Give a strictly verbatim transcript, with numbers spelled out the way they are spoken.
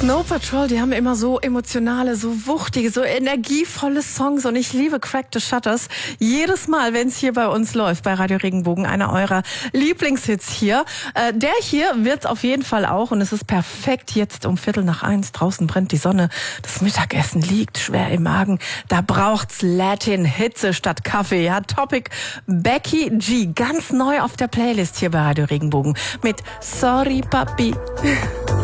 Snow Patrol, die haben immer so emotionale, so wuchtige, so energievolle Songs und ich liebe Crack the Shutters. Jedes Mal, wenn es hier bei uns läuft, bei Radio Regenbogen, einer eurer Lieblingshits hier. Äh, der hier wird auf jeden Fall auch und es ist perfekt jetzt um Viertel nach eins. Draußen brennt die Sonne, das Mittagessen liegt schwer im Magen. Da braucht's Latin-Hitze statt Kaffee. Ja, Topic Becky G, ganz neu auf der Playlist hier bei Radio Regenbogen mit Sorry Papi.